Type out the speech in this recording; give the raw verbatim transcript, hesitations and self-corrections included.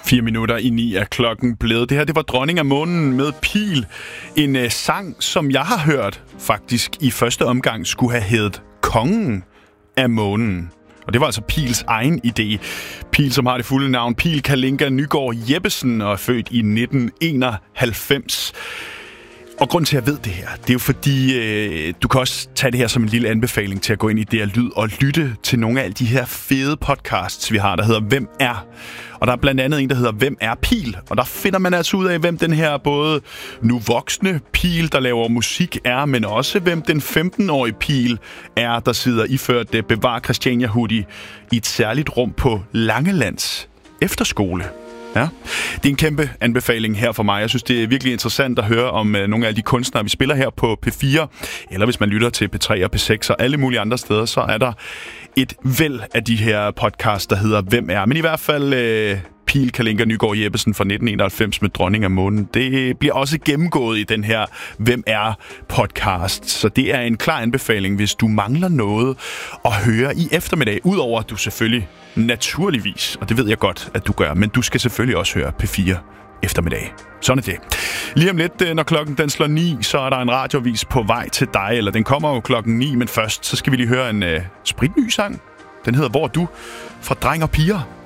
Fire minutter i ni er klokken blevet. Det her, det var Dronning af Månen med Pil. En uh, sang, som jeg har hørt faktisk i første omgang skulle have heddet Kongen af Månen. Og det var altså Pils egen idé. Pil, som har det fulde navn, Pil Kalinka Nygaard Jeppesen, og er født i nitten enoghalvfems. Og grunden til, at jeg ved det her, det er jo fordi, øh, du kan også tage det her som en lille anbefaling til at gå ind i det her lyd og lytte til nogle af alle de her fede podcasts, vi har, der hedder Hvem er? Og der er blandt andet en, der hedder Hvem er Pil? Og der finder man altså ud af, hvem den her både nu voksne Pil, der laver musik, er, men også hvem den femten-årige Pil er, der sidder iført det Bevar Christiania hoodie i et særligt rum på Langelands efterskole. Ja. Det er en kæmpe anbefaling her for mig. Jeg synes, det er virkelig interessant at høre om uh, nogle af de kunstnere, vi spiller her på P fire. Eller hvis man lytter til P tre og P seks og alle mulige andre steder, så er der et væld af de her podcasts, der hedder Hvem er? Men i hvert fald uh, Pil Kalinka Nygaard Jeppesen fra nitten enoghalvfems med Dronning af Månen. Det bliver også gennemgået i den her Hvem er? Podcast. Så det er en klar anbefaling, hvis du mangler noget at høre i eftermiddag. Udover at du selvfølgelig naturligvis, og det ved jeg godt, at du gør, men du skal selvfølgelig også høre P fire eftermiddag. Sådan er det. Lige om lidt, når klokken den slår ni, så er der en radiovis på vej til dig, eller den kommer jo klokken ni, men først så skal vi lige høre en uh, spritny sang. Den hedder Hvor er du? Fra Dreng og Piger.